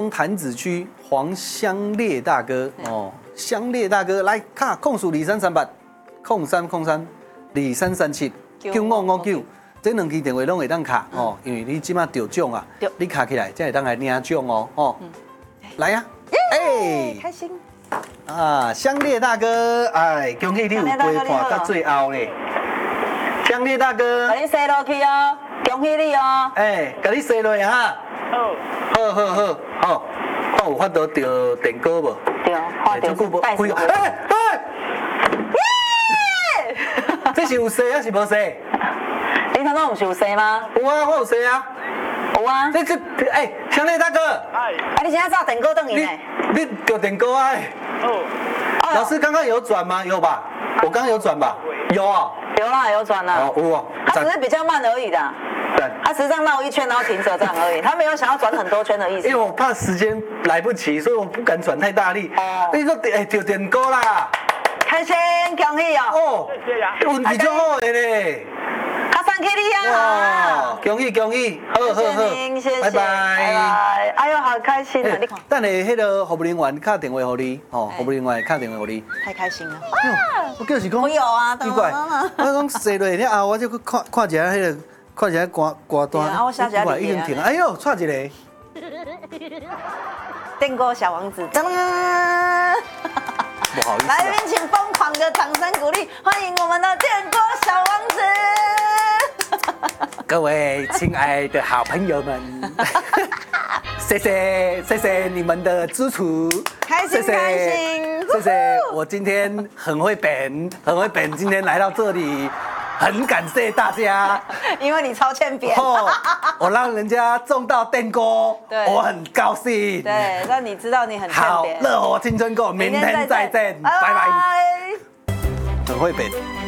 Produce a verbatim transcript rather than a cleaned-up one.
潭子区黄香烈大哥哦，香烈大哥来卡控诉二三三八，控三控三二三三七九五五九，这两支电话拢会当卡哦，因为你即马得奖啊，你卡起来才会当来领奖哦哦，来呀，哎， 开心啊，香烈大哥，哎，恭喜你有陪伴到最后咧，香烈大哥， 把你塞落去哦，恭喜你哦， 哎，给你塞落哈。好，好，好，好，我有发到着电歌无？ 对，看到是带什么？ 哎哎，这是有洗还是无洗？ 你头先有是有洗吗？ 有啊，我有洗啊。 有啊。 这这，哎，香丽大哥， 哎，啊，你现在照电歌等你呢？ 你有电歌啊？ 哦。 老师刚刚有转吗？有吧？我刚刚有转吧？有啊。 有啦，有转啦。 哦，有啊。 它只是比较慢而已的。他实际上绕一圈，然后停车这样而已，他没有想要转很多圈的意思。 因为我怕时间来不及，所以我不敢转太大力。哦，你说哎，就点歌啦， 开心，恭喜哦！ 哦，谢谢啊， 运气足好的咧。 他送给你啊！ 恭喜恭喜，好好好， 谢谢， 拜拜。拜拜。 哎呦，好开心啊！你看， 等下迄个服务人员打电话给你，哦，服务人员打电话给你。 太开心了！ 我就是讲， 我有啊， 奇怪，我讲坐落了后，我就去看看一下迄个。看起来歌歌单， 啊，我下一下已经停了。哎呦，串一个。 电歌小王子，噔！ 不好意思。 来宾请疯狂的掌声鼓励，欢迎我们的电歌小王子。 各位亲爱的好朋友们，谢谢谢谢你们的支持， 开心开心， 谢谢。我今天很会本，很会本，今天来到这里。很感谢大家， 因为你超欠扁， 哦，我让人家中到电歌，我很高兴。 对，让你知道你很欠扁。 好，热火青春购，明天再见，拜拜。很会背。